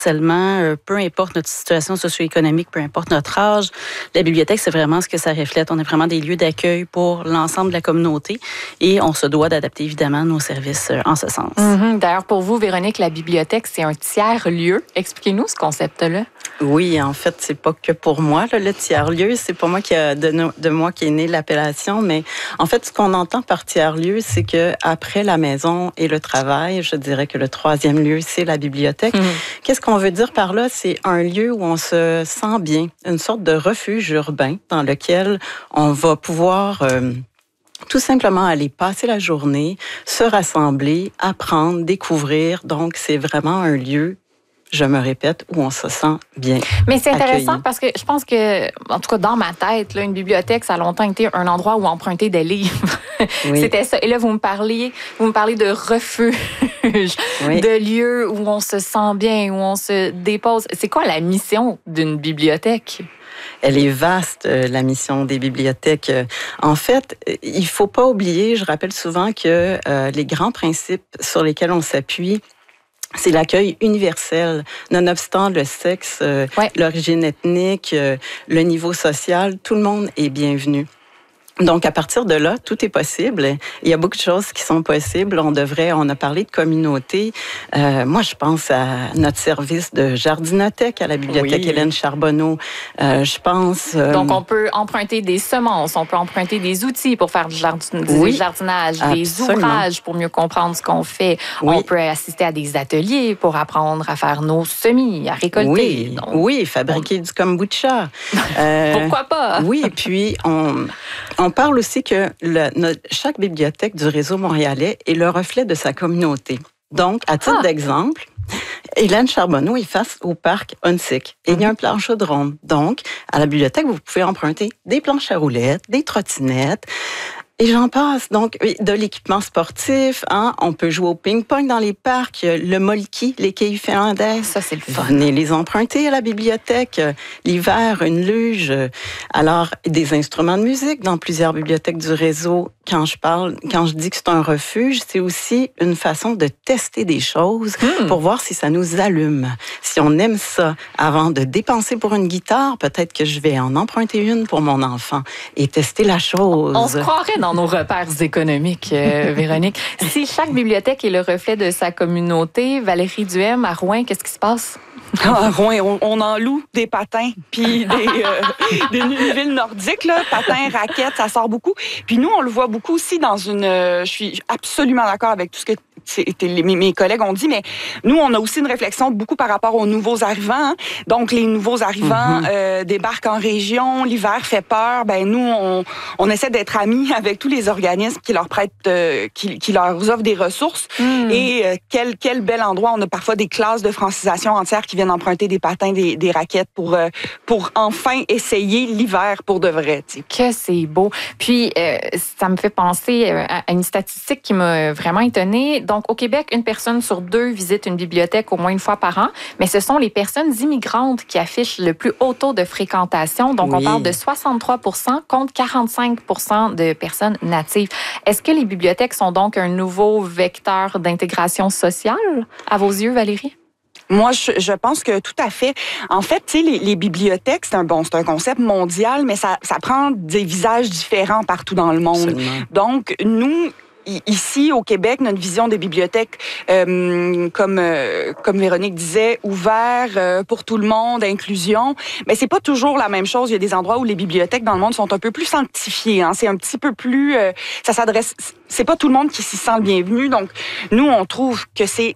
Seulement, peu importe notre situation socio-économique, peu importe notre âge, la bibliothèque, c'est vraiment ce que ça reflète. On est vraiment des lieux d'accueil pour l'ensemble de la communauté et on se doit d'adapter évidemment nos services en ce sens. D'ailleurs, pour vous, Véronique, la bibliothèque, c'est un tiers-lieu. Expliquez-nous ce concept-là. Oui, en fait, c'est pas que pour moi, là, le tiers-lieu. C'est pas moi de moi qui est née l'appellation, mais en fait, ce qu'on entend par tiers-lieu, c'est que après la maison et le travail, je dirais que le troisième lieu, c'est la bibliothèque. Qu'est-ce qu'on veut dire par là? C'est un lieu où on se sent bien, une sorte de refuge urbain dans lequel on va pouvoir tout simplement aller passer la journée, se rassembler, apprendre, découvrir. Donc, c'est vraiment un lieu, je me répète, où on se sent bien. Mais c'est intéressant accueilli. parce que je pense que, en tout cas dans ma tête, là, une bibliothèque, ça a longtemps été un endroit où emprunter des livres. Oui. C'était ça. Et là, vous me parlez de refuge, de lieux où on se sent bien, où on se dépose. C'est quoi la mission d'une bibliothèque? Elle est vaste, la mission des bibliothèques. En fait, il faut pas oublier, je rappelle souvent que les grands principes sur lesquels on s'appuie, c'est l'accueil universel, nonobstant le sexe, l'origine ethnique, le niveau social, tout le monde est bienvenu. Donc, à partir de là, tout est possible. Il y a beaucoup de choses qui sont possibles. On a parlé de communauté. Moi, je pense à notre service de jardinothèque à la bibliothèque Hélène Charbonneau. Je pense... Donc, on peut emprunter des semences, on peut emprunter des outils pour faire du jardinage, des ouvrages pour mieux comprendre ce qu'on fait. On peut assister à des ateliers pour apprendre à faire nos semis, à récolter. Donc, fabriquer du kombucha. Pourquoi pas? Oui, et puis on parle aussi que chaque bibliothèque du réseau montréalais est le reflet de sa communauté. Donc, à titre d'exemple, Hélène Charbonneau est face au parc Huntsic. Et il y a un planche chaudron. Donc, à la bibliothèque, vous pouvez emprunter des planches à roulettes, des trottinettes, et j'en passe. Donc, de l'équipement sportif, on peut jouer au ping-pong dans les parcs, le molki, les quilles finlandaises. Ça, c'est le fun. Venez les emprunter à la bibliothèque. L'hiver, une luge. Alors, des instruments de musique dans plusieurs bibliothèques du réseau. Quand je dis que c'est un refuge, c'est aussi une façon de tester des choses pour voir si ça nous allume. Si on aime ça, avant de dépenser pour une guitare, peut-être que je vais en emprunter une pour mon enfant et tester la chose. On se croirait dans nos repères économiques, Véronique. Si chaque bibliothèque est le reflet de sa communauté, Valérie Duhem, à Rouyn, qu'est-ce qui se passe? À Rouyn, on en loue des patins, puis une ville nordique, là, patins, raquettes, ça sort beaucoup. Puis nous, on le voit beaucoup aussi dans je suis absolument d'accord avec tout ce que mes collègues ont dit, mais nous, on a aussi une réflexion beaucoup par rapport aux nouveaux arrivants. Hein. Donc, les nouveaux arrivants débarquent en région, l'hiver fait peur. Ben nous, on essaie d'être amis avec tous les organismes qui leur prêtent, qui leur offrent des ressources. Et quel bel endroit. On a parfois des classes de francisation entières qui viennent emprunter des patins, des raquettes pour enfin essayer l'hiver pour de vrai. T'sais. Que c'est beau. Puis, ça me fait penser à une statistique qui m'a vraiment étonnée. Donc, au Québec, une personne sur 2 visite une bibliothèque au moins une fois par an, mais ce sont les personnes immigrantes qui affichent le plus haut taux de fréquentation. Donc, on parle de 63 contre 45 de personnes natives. Est-ce que les bibliothèques sont donc un nouveau vecteur d'intégration sociale, à vos yeux, Valérie? Moi, je pense que tout à fait. En fait, tu sais, les bibliothèques, c'est un concept mondial, mais ça prend des visages différents partout dans le monde. Absolument. Donc, nous, ici, au Québec, notre vision des bibliothèques, comme Véronique disait, ouvert pour tout le monde, inclusion, mais c'est pas toujours la même chose. Il y a des endroits où les bibliothèques dans le monde sont un peu plus sanctifiées. Hein. C'est un petit peu plus... ça s'adresse... C'est pas tout le monde qui s'y sent le bienvenu. Donc, nous, on trouve que c'est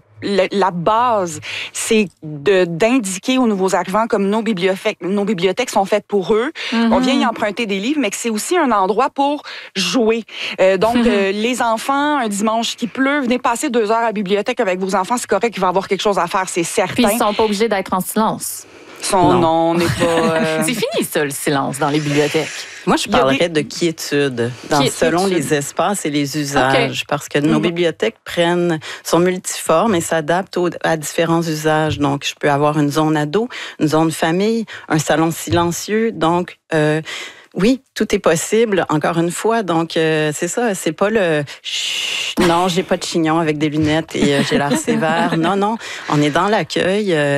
la base, c'est d'indiquer aux nouveaux arrivants comme nos bibliothèques sont faites pour eux. On vient y emprunter des livres, mais que c'est aussi un endroit pour jouer. Donc, les enfants, un dimanche qui pleut, venez passer 2 heures à la bibliothèque avec vos enfants, c'est correct, il va y avoir quelque chose à faire, c'est certain. Puis, ils sont pas obligés d'être en silence. Non, on n'est pas... C'est fini, ça, le silence dans les bibliothèques. Moi, je parlerais de quiétude, selon les espaces et les usages, parce que nos bibliothèques sont multiformes et s'adaptent à différents usages. Donc, je peux avoir une zone ado, une zone famille, un salon silencieux. Donc, Oui, tout est possible, encore une fois. Donc, c'est ça, c'est pas le « non, j'ai pas de chignon avec des lunettes et j'ai l'air sévère ». Non, on est dans l'accueil.